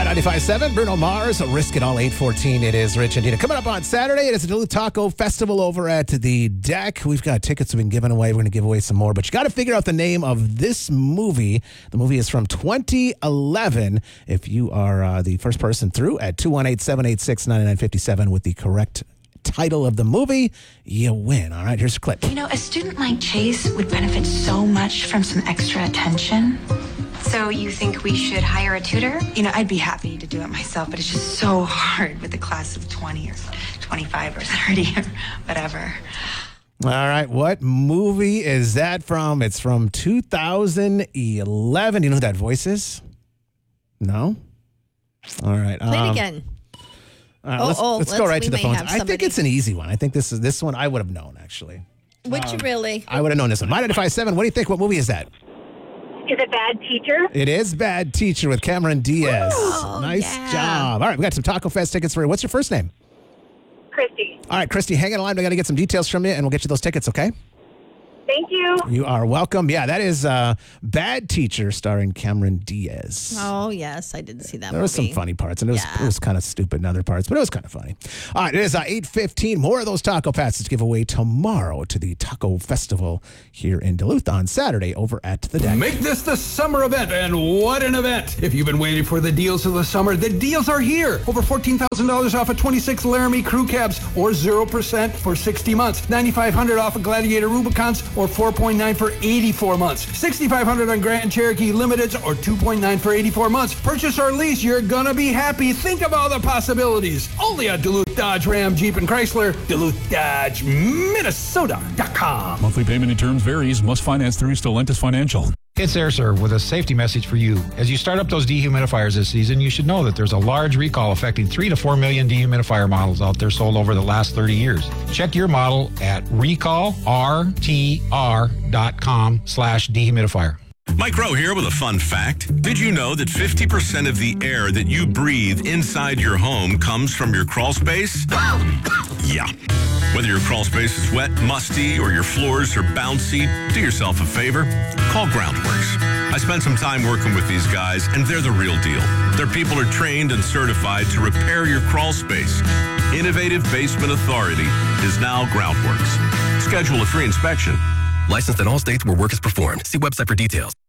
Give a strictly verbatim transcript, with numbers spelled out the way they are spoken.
ninety-five point seven, Bruno Mars, Risk It All, eight fourteen. It is Rich and Dina. Coming up on Saturday, it is the Duluth Taco Festival over at the Deck. We've got tickets we've been giving away. We're going to give away some more, but you got to figure out the name of this movie. The movie is from twenty eleven. If you are uh, the first person through at two one eight, seven eight six, nine nine five seven with the correct title of the movie, you win. All right, here's a clip. You know, a student like Chase would benefit so much from some extra attention. So you think we should hire a tutor? You know, I'd be happy to do it myself, but it's just so hard with a class of twenty or twenty-five or thirty or whatever. All right, what movie is that from? It's from two thousand eleven. Do you know who that voice is? No? All right. Play um, it again. All right, Oh, let's, oh, let's go let's- right we to the may phones. have I think somebody. it's an easy one. I think this is this one I would have known, actually. Would you really? I would have known this one. My ninety-five point seven, what do you think? What movie is that? Is it Bad Teacher? It is Bad Teacher with Cameron Diaz. Oh, nice yeah. job. All right, we got some Taco Fest tickets for you. What's your first name? Christy. All right, Christy, hang on the line. We got to get some details from you, and we'll get you those tickets, okay? Thank you. You are welcome. Yeah, that is uh, Bad Teacher starring Cameron Diaz. Oh, yes. I did see that There movie. was some funny parts, and it was, Yeah. it was kind of stupid in other parts, but it was kind of funny. All right, it is uh, eight fifteen. More of those taco passes to give away tomorrow to the Taco Festival here in Duluth on Saturday over at the Deck. Make this the summer event, and what an event! If you've been waiting for the deals of the summer, the deals are here. Over fourteen thousand dollars off of twenty-six Laramie crew cabs, or zero percent for sixty months. nine thousand five hundred dollars off of Gladiator Rubicons, or four point nine for eighty-four months. six thousand five hundred dollars on Grand Cherokee Limiteds, or two point nine for eighty-four months. Purchase or lease, you're gonna be happy. Think of all the possibilities. Only at Duluth Dodge Ram Jeep and Chrysler, Duluth Dodge Minnesota dot com. Monthly payment and terms varies. Must finance through Stellantis Financial. It's AirServe with a safety message for you. As you start up those dehumidifiers this season, you should know that there's a large recall affecting three to four million dehumidifier models out there sold over the last thirty years. Check your model at recall r t r dot com slash dehumidifier. Mike Rowe here with a fun fact. Did you know that fifty percent of the air that you breathe inside your home comes from your crawl space? Yeah. Whether your crawl space is wet, musty, or your floors are bouncy, do yourself a favor. Call Groundworks. I spent some time working with these guys, and they're the real deal. Their people are trained and certified to repair your crawl space. Innovative Basement Authority is now Groundworks. Schedule a free inspection. Licensed in all states where work is performed. See website for details.